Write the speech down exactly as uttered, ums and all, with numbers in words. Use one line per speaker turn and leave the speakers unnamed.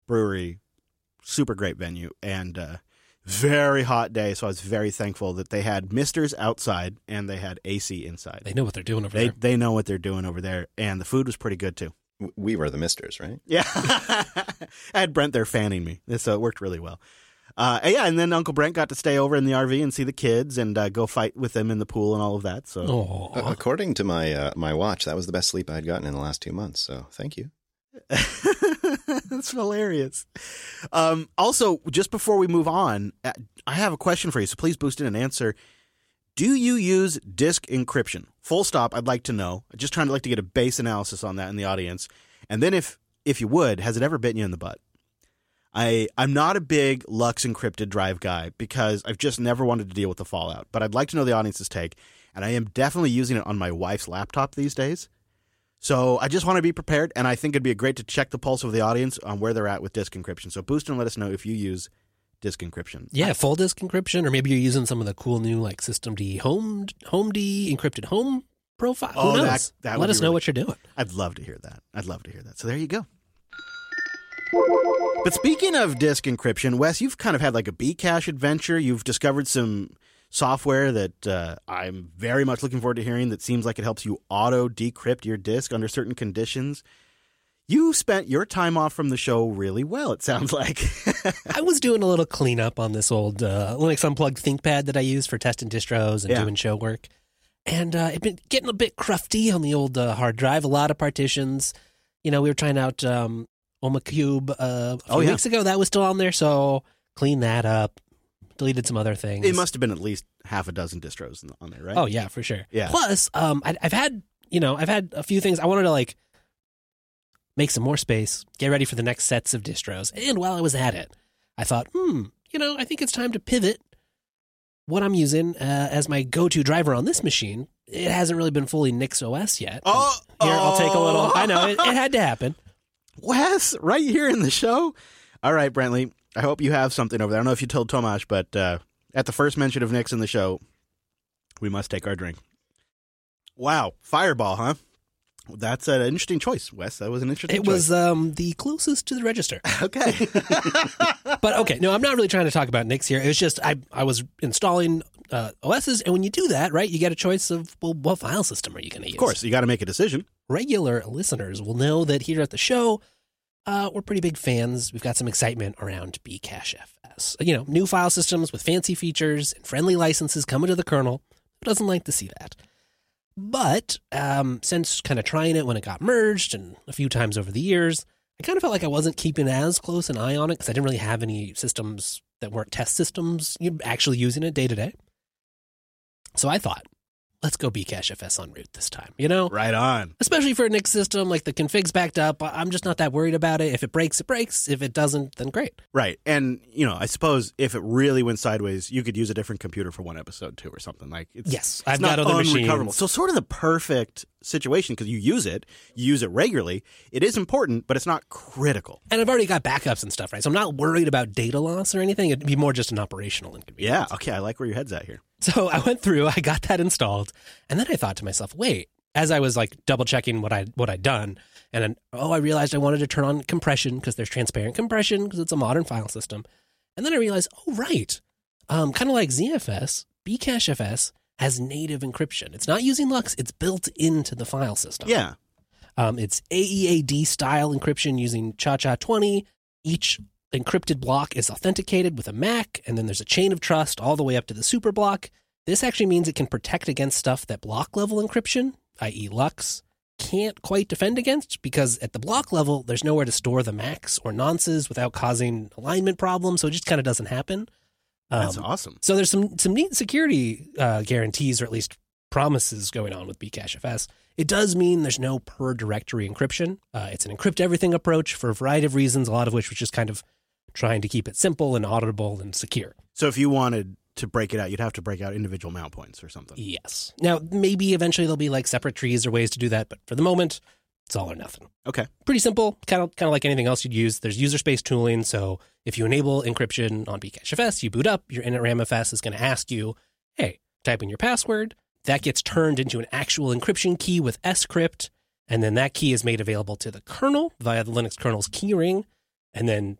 brewery, super great venue, and uh, very hot day. So I was very thankful that they had misters outside and they had A C inside.
They know what they're doing over
they,
there.
They know what they're doing over there, and the food was pretty good too.
We were the misters, right?
Yeah. I had Brent there fanning me, so it worked really well. Uh, yeah, and then Uncle Brent got to stay over in the R V and see the kids and uh, go fight with them in the pool and all of that. So,
Aww.
Uh, according to my uh, my watch, that was the best sleep I had gotten in the last two months. So thank you.
That's hilarious. Um, also, just before we move on, I have a question for you, so please boost in an answer. Do you use disk encryption? Full stop, I'd like to know. I'm just trying to like to get a base analysis on that in the audience. And then if if you would, has it ever bitten you in the butt? I, I'm not a big Lux encrypted drive guy because I've just never wanted to deal with the fallout. But I'd like to know the audience's take. And I am definitely using it on my wife's laptop these days. So I just want to be prepared. And I think it'd be great to check the pulse of the audience on where they're at with disk encryption. So boost and let us know if you use disk encryption.
Yeah, full disk encryption, or maybe you're using some of the cool new like Systemd home home D encrypted home profile.
Oh,
Who knows?
that, that would
Let
be
us know
really,
what you're doing.
I'd love to hear that. I'd love to hear that. So there you go. But speaking of disk encryption, Wes, you've kind of had like a Bcache adventure. You've discovered some software that uh, I'm very much looking forward to hearing that seems like it helps you auto decrypt your disk under certain conditions. You spent your time off from the show really well, it sounds like.
I was doing a little cleanup on this old uh, Linux Unplugged ThinkPad that I use for testing distros and
yeah.
doing show work. And uh, it'd been getting a bit crufty on the old uh, hard drive, a lot of partitions. You know, we were trying out um, OmaCube uh, a few
oh, yeah.
weeks ago. That was still on there, so cleaned that up, deleted some other things.
It must have been at least half a dozen distros on there, right?
Oh, yeah, for sure.
Yeah.
Plus, um, I, I've had, you know, I've had a few things. I wanted to, like, make some more space, get ready for the next sets of distros. And while I was at it, I thought, hmm, you know, I think it's time to pivot what I'm using uh, as my go-to driver on this machine. It hasn't really been fully NixOS yet.
Oh,
here, I'll take a little.
oh.
I know, it, it had to happen.
Wes, right here in the show? All right, Brentley, I hope you have something over there. I don't know if you told Tomasz, but uh, at the first mention of Nix in the show, we must take our drink. Wow, Fireball, huh? That's an interesting choice, Wes. That was an interesting
It
choice.
was um, the closest to the register.
Okay.
But okay, no, I'm not really trying to talk about Nix here. It was just I I was installing uh, O Ss, and when you do that, right, you get a choice of, well, what file system are you going to use?
Of course, you got to make a decision.
Regular listeners will know that here at the show, uh, we're pretty big fans. We've got some excitement around Bcachefs. You know, new file systems with fancy features and friendly licenses coming to the kernel. Who doesn't like to see that? But um, since kind of trying it when it got merged and a few times over the years, I kind of felt like I wasn't keeping as close an eye on it because I didn't really have any systems that weren't test systems actually using it day to day. So I thought, let's go Bcachefs on root this time, you know?
Right on.
Especially for a Nix system, like the config's backed up. I'm just not that worried about it. If it breaks, it breaks. If it doesn't, then great.
Right. And, you know, I suppose if it really went sideways, you could use a different computer for one episode too or something. Like it's,
yes,
it's
I've
not
got other
unrecoverable.
machines.
So sort of the perfect situation because you use it, you use it regularly. It is important, but it's not critical.
And I've already got backups and stuff, right? So I'm not worried about data loss or anything. It'd be more just an operational inconvenience.
Yeah. Okay. I like where your head's at here.
So I went through, I got that installed, and then I thought to myself, wait, as I was like double checking what I what I'd done, and then oh, I realized I wanted to turn on compression because there's transparent compression because it's a modern file system, and then I realized, oh right, um, kind of like Z F S, Bcachefs has native encryption. It's not using Lux; it's built into the file system.
Yeah,
um, it's A E A D style encryption using Cha Cha twenty. Each encrypted block is authenticated with a M A C, and then there's a chain of trust all the way up to the super block. This actually means it can protect against stuff that block level encryption, that is. Lux, can't quite defend against, because at the block level, there's nowhere to store the M A Cs or nonces without causing alignment problems, so it just kind of doesn't happen. Um,
that's awesome.
So there's some some neat security uh, guarantees, or at least promises going on with Bcachefs. It does mean there's no per directory encryption. Uh, it's an encrypt everything approach for a variety of reasons, a lot of which was just kind of trying to keep it simple and auditable and secure.
So if you wanted to break it out, you'd have to break out individual mount points or something.
Yes. Now, maybe eventually there'll be like separate trees or ways to do that, but for the moment, it's all or nothing.
Okay.
Pretty simple, kind of kind of like anything else you'd use. There's user space tooling, so if you enable encryption on Bcachefs, you boot up, your initramfs is going to ask you, hey, type in your password. That gets turned into an actual encryption key with scrypt, and then that key is made available to the kernel via the Linux kernel's keyring. And then